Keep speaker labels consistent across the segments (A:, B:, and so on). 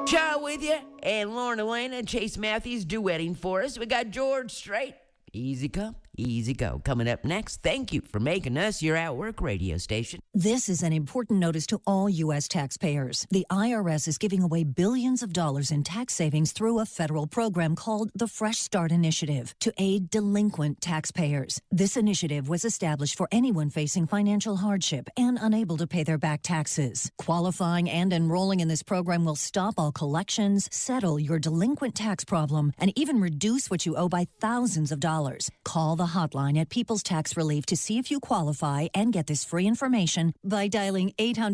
A: Cha with you, and Lauren Elena and Chase Matthews duetting for us. We got George Strait. Easy come, easy go. Coming up next, thank you for making us your at-work radio station.
B: This is an important notice to all U.S. taxpayers. The IRS is giving away billions of dollars in tax savings through a federal program called the Fresh Start Initiative to aid delinquent taxpayers. This initiative was established for anyone facing financial hardship and unable to pay their back taxes. Qualifying and enrolling in this program will stop all collections, settle your delinquent tax problem, and even reduce what you owe by thousands of dollars. Call the hotline at People's Tax Relief to see if you qualify and get this free information by dialing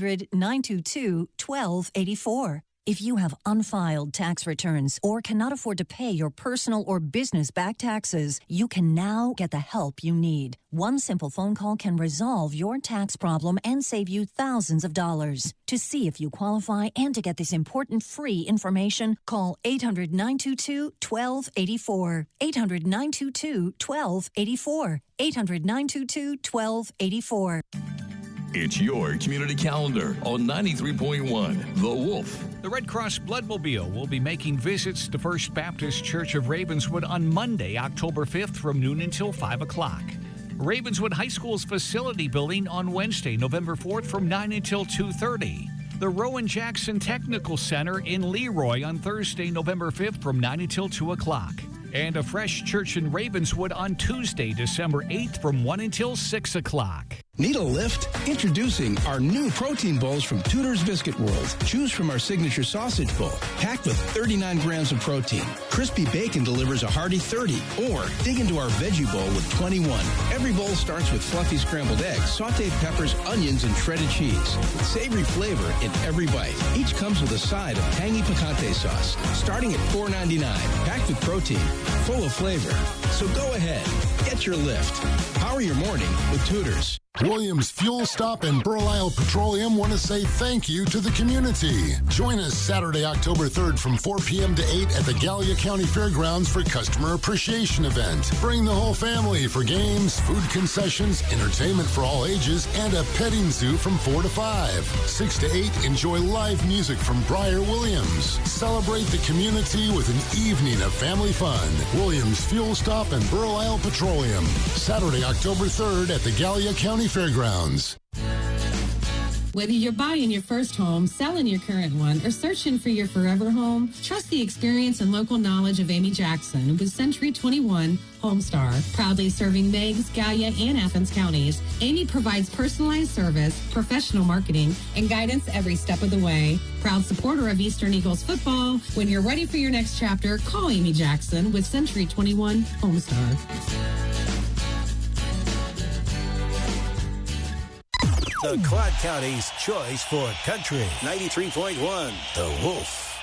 B: 800-922-1284. If you have unfiled tax returns or cannot afford to pay your personal or business back taxes, you can now get the help you need. One simple phone call can resolve your tax problem and save you thousands of dollars. To see if you qualify and to get this important free information, call 800-922-1284. 800-922-1284. 800-922-1284.
C: It's your community calendar on 93.1 The Wolf.
D: The Red Cross Bloodmobile will be making visits to First Baptist Church of Ravenswood on Monday, October 5th from noon until 5 o'clock. Ravenswood High School's facility building on Wednesday, November 4th from 9 until 2:30. The Rowan Jackson Technical Center in Leroy on Thursday, November 5th from 9 until 2 o'clock. And a Fresh Church in Ravenswood on Tuesday, December 8th from 1 until 6 o'clock.
E: Need a lift? Introducing our new protein bowls from Tudor's Biscuit World. Choose from our signature sausage bowl, packed with 39 grams of protein. Crispy bacon delivers a hearty 30. Or dig into our veggie bowl with 21. Every bowl starts with fluffy scrambled eggs, sauteed peppers, onions, and shredded cheese. With savory flavor in every bite. Each comes with a side of tangy picante sauce. Starting at $4.99. Packed with protein, full of flavor. So go ahead, get your lift. Power your morning with Tudor's.
F: Williams Fuel Stop and Pearl Isle Petroleum want to say thank you to the community. Join us Saturday, October 3rd from 4 p.m. to 8 at the Gallia County Fairgrounds for Customer Appreciation Event. Bring the whole family for games, food concessions, entertainment for all ages, and a petting zoo from 4 to 5. 6 to 8, enjoy live music from Briar Williams. Celebrate the community with an evening of family fun. Williams Fuel Stop and Pearl Isle Petroleum. Saturday, October 3rd at the Gallia County Fairgrounds.
G: Whether you're buying your first home, selling your current one, or searching for your forever home, trust the experience and local knowledge of Amy Jackson with Century 21 Homestar. Proudly serving Meigs, Gallia, and Athens counties, Amy provides personalized service, professional marketing, and guidance every step of the way. Proud supporter of Eastern Eagles football. When you're ready for your next chapter, call Amy Jackson with Century 21 Homestar.
H: The Clark County's choice for country. 93.1 The Wolf.